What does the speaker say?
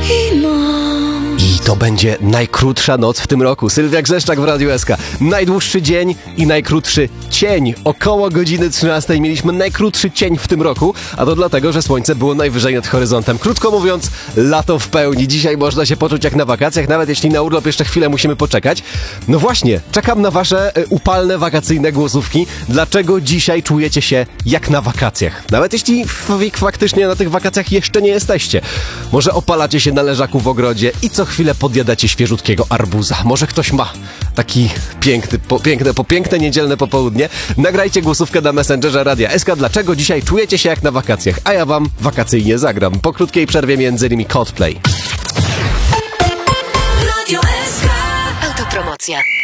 I to będzie najkrótsza noc w tym roku. Sylwia Grzeszczak w Radiu SK. Najdłuższy dzień i najkrótszy cień. Około godziny 13 mieliśmy najkrótszy cień w tym roku, a to dlatego, że słońce było najwyżej nad horyzontem. Krótko mówiąc, lato w pełni. Dzisiaj można się poczuć jak na wakacjach, nawet jeśli na urlop jeszcze chwilę musimy poczekać. No właśnie, czekam na wasze upalne wakacyjne głosówki. Dlaczego dzisiaj czujecie się jak na wakacjach? Nawet jeśli faktycznie na tych wakacjach jeszcze nie jesteście. Może opalacie się na leżaku w ogrodzie i co chwilę podjadacie świeżutkiego arbuza. Może ktoś ma taki piękne niedzielne popołudnie. Nagrajcie głosówkę na Messengerze Radia SK. Dlaczego dzisiaj czujecie się jak na wakacjach? A ja wam wakacyjnie zagram. Po krótkiej przerwie między innymi Coldplay. Radio SK. Autopromocja.